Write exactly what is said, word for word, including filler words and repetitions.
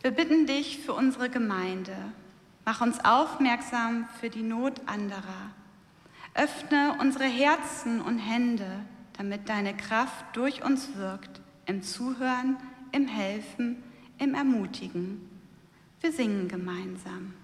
Wir bitten dich für unsere Gemeinde. Mach uns aufmerksam für die Not anderer. Öffne unsere Herzen und Hände, damit deine Kraft durch uns wirkt, im Zuhören, im Helfen, im Ermutigen. Wir singen gemeinsam.